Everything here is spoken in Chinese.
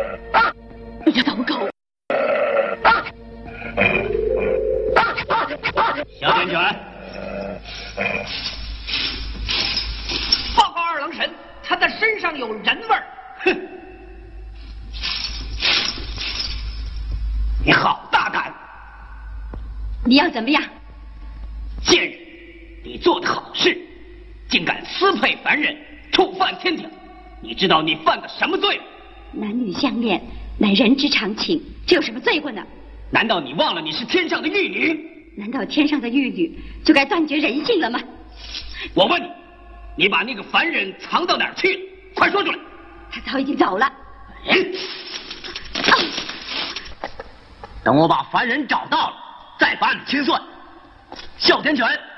你个糟狗！ 小卷卷，报告二郎神，他的身上有人味儿。哼！你好大胆！ 你要怎么样？ 贱人，你做的好事，竟敢私配凡人，触犯天条，你知道你犯的什么罪吗？ 男女相恋，乃人之常情，这有什么罪过呢？ 难道你忘了你是天上的玉女？ 难道天上的玉女就该断绝人性了吗？ 我问你，你把那个凡人藏到哪儿去了？快说出来！ 他早已经走了。 等我把凡人找到了，再把你清算。哮天犬。